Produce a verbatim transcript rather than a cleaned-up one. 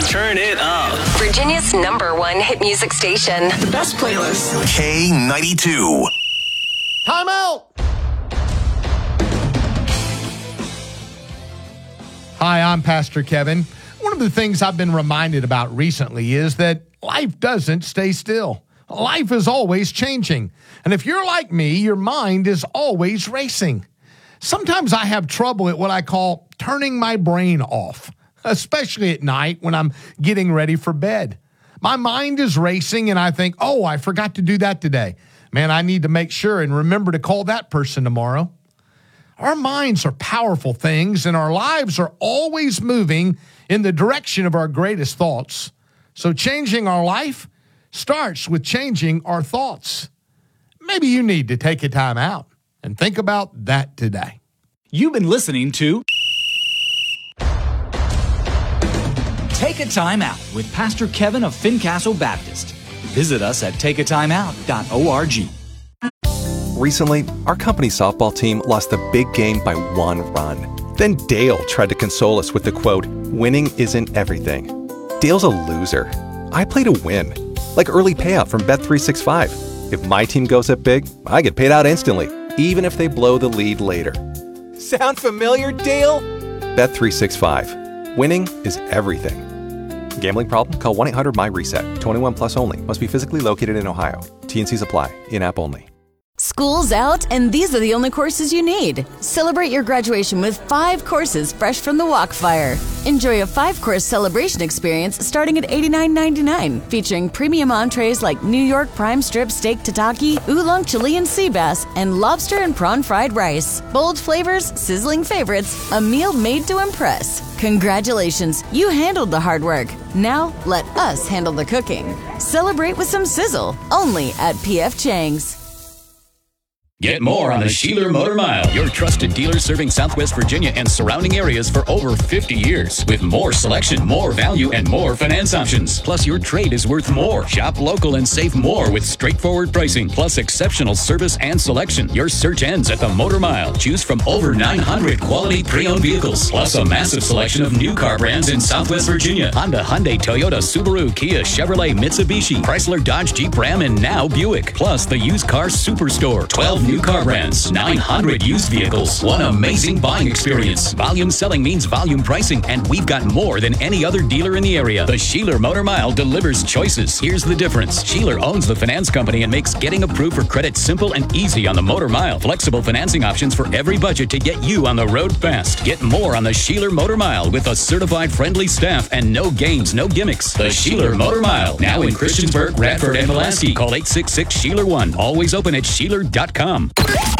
Turn it up. Virginia's number one hit music station. The best playlist. K ninety-two. Time out. Hi, I'm Pastor Kevin. One of the things I've been reminded about recently is that life doesn't stay still. Life is always changing. And if you're like me, your mind is always racing. Sometimes I have trouble at what I call turning my brain off, especially at night when I'm getting ready for bed. My mind is racing and I think, oh, I forgot to do that today. Man, I need to make sure and remember to call that person tomorrow. Our minds are powerful things and our lives are always moving in the direction of our greatest thoughts. So changing our life starts with changing our thoughts. Maybe you need to take a time out and think about that today. You've been listening to Take a Time Out with Pastor Kevin of Fincastle Baptist. Visit us at take a time out dot org. Recently, our company softball team lost the big game by one run. Then Dale tried to console us with the quote, "Winning isn't everything." Dale's a loser. I play to win, like early payout from Bet three sixty-five. If my team goes up big, I get paid out instantly, even if they blow the lead later. Sound familiar, Dale? Bet three sixty-five. Winning is everything. Gambling problem? Call one eight hundred M Y RESET. twenty-one plus only. Must be physically located in Ohio. T and Cs apply. In-app only. School's out, and these are the only courses you need. Celebrate your graduation with five courses fresh from the Walkfire. Enjoy a five-course celebration experience starting at eighty-nine ninety-nine, featuring premium entrees like New York prime strip steak tataki, oolong Chilean sea bass, and lobster and prawn fried rice. Bold flavors, sizzling favorites, a meal made to impress. Congratulations, you handled the hard work. Now, let us handle the cooking. Celebrate with some sizzle, only at P F Chang's. Get more on the Sheeler Motor Mile, your trusted dealer serving Southwest Virginia and surrounding areas for over fifty years. With more selection, more value, and more finance options. Plus, your trade is worth more. Shop local and save more with straightforward pricing, plus exceptional service and selection. Your search ends at the Motor Mile. Choose from over nine hundred quality pre-owned vehicles, plus a massive selection of new car brands in Southwest Virginia. Honda, Hyundai, Toyota, Subaru, Kia, Chevrolet, Mitsubishi, Chrysler, Dodge, Jeep, Ram, and now Buick. Plus, the used car superstore. twelve new car brands, nine hundred used vehicles, one amazing buying experience. Volume selling means volume pricing, and we've got more than any other dealer in the area. The Sheeler Motor Mile delivers choices. Here's the difference. Sheeler owns the finance company and makes getting approved for credit simple and easy on the Motor Mile. Flexible financing options for every budget to get you on the road fast. Get more on the Sheeler Motor Mile with a certified friendly staff and no games, no gimmicks. The Sheeler Motor Mile, now in Christiansburg, Radford, and Pulaski. Call eight six six, S H E E L E R one. Always open at Sheeler dot com.